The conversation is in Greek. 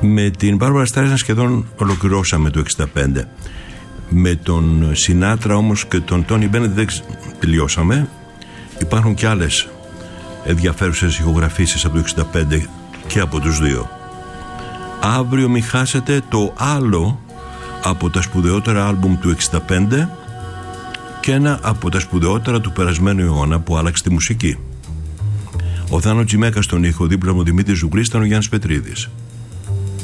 Με την Μπάρμπαρα Στράισαντ σχεδόν ολοκληρώσαμε το 65. Με τον Σινάτρα όμως και τον Τόνι Μπένετ δεν τελειώσαμε. Υπάρχουν και άλλες ενδιαφέρουσες ηχογραφήσεις από το 65 και από τους δύο. Αύριο μη χάσετε το άλλο από τα σπουδαιότερα άλμπουμ του 65 και ένα από τα σπουδαιότερα του περασμένου αιώνα που άλλαξε τη μουσική. Ο Θάνο Τσιμέκας στον ήχο, δίπλα μου Δημήτρης Ζουγκρής, ήταν ο Γιάννης Πετρίδης.